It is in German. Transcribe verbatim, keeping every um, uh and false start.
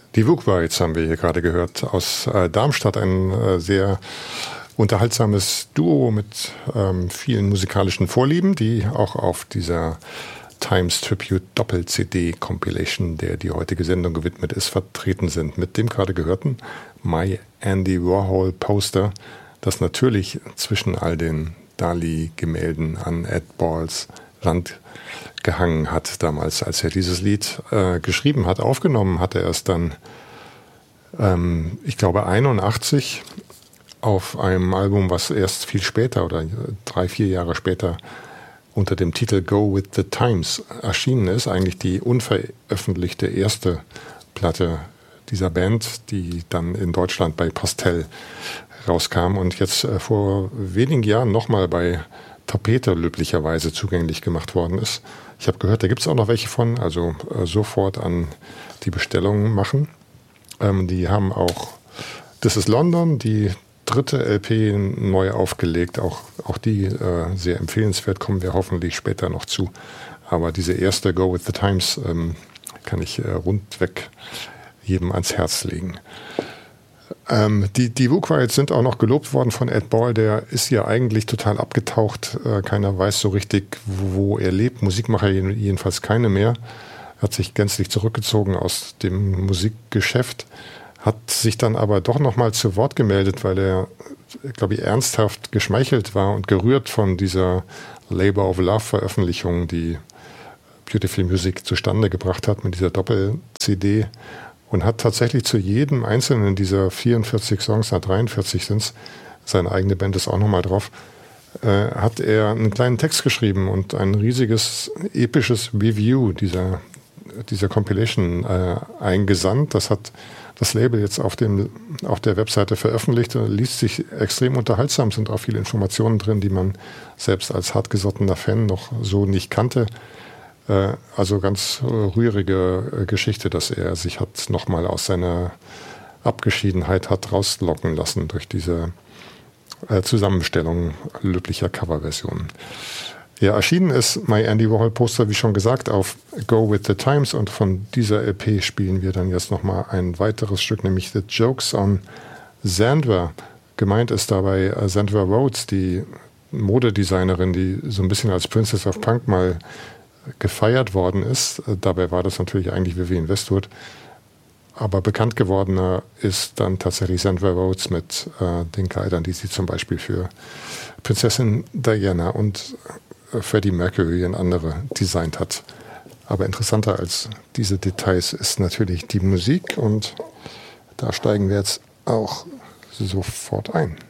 Die Wookwites haben wir hier gerade gehört aus äh, Darmstadt, ein äh, sehr unterhaltsames Duo mit ähm, vielen musikalischen Vorlieben, die auch auf dieser Times Tribute Doppel-C D-Compilation, der die heutige Sendung gewidmet ist, vertreten sind. Mit dem gerade gehörten My Andy Warhol Poster, das natürlich zwischen all den Dali-Gemälden an Ed Balls Wand gehangen hat damals, als er dieses Lied äh, geschrieben hat. Aufgenommen hatte er es dann, ähm, ich glaube, einundachtzig auf einem Album, was erst viel später oder drei, vier Jahre später unter dem Titel Go With The Times erschienen ist. Eigentlich die unveröffentlichte erste Platte dieser Band, die dann in Deutschland bei Postell rauskam und jetzt äh, vor wenigen Jahren nochmal bei Tapete löblicherweise zugänglich gemacht worden ist. Ich habe gehört, da gibt es auch noch welche von, also äh, sofort an die Bestellungen machen. Ähm, die haben auch This is London, die dritte L P, neu aufgelegt. Auch, auch die äh, sehr empfehlenswert, kommen wir hoffentlich später noch zu. Aber diese erste Go With The Times ähm, kann ich äh, rundweg jedem ans Herz legen. Ähm, die die Wookwites sind auch noch gelobt worden von Ed Ball, der ist ja eigentlich total abgetaucht. Äh, keiner weiß so richtig, wo, wo er lebt. Musik macht er jedenfalls keine mehr. Er hat sich gänzlich zurückgezogen aus dem Musikgeschäft, hat sich dann aber doch nochmal zu Wort gemeldet, weil er, glaube ich, ernsthaft geschmeichelt war und gerührt von dieser Labor of Love Veröffentlichung, die Beautiful Music zustande gebracht hat mit dieser Doppel-C D. Und hat tatsächlich zu jedem einzelnen dieser vierundvierzig Songs, na dreiundvierzig sind es, seine eigene Band ist auch nochmal drauf, äh, hat er einen kleinen Text geschrieben und ein riesiges, episches Review dieser, dieser Compilation äh, eingesandt. Das hat das Label jetzt auf, dem, auf der Webseite veröffentlicht. Liest sich extrem unterhaltsam, sind auch viele Informationen drin, die man selbst als hartgesottener Fan noch so nicht kannte. Also ganz rührige Geschichte, dass er sich hat nochmal aus seiner Abgeschiedenheit hat rauslocken lassen durch diese Zusammenstellung löblicher Coverversionen. Ja, erschienen ist My Andy Warhol Poster, wie schon gesagt, auf Go With The Times und von dieser L P spielen wir dann jetzt nochmal ein weiteres Stück, nämlich The Jokes on Xandra. Gemeint ist dabei Xandra Rhodes, die Modedesignerin, die so ein bisschen als Princess of Punk mal gefeiert worden ist. Dabei war das natürlich eigentlich Vivienne Westwood. Aber bekannt gewordener ist dann tatsächlich Xandra Rhodes mit äh, den Kleidern, die sie zum Beispiel für Prinzessin Diana und äh, Freddie Mercury und andere designt hat. Aber interessanter als diese Details ist natürlich die Musik und da steigen wir jetzt auch sofort ein.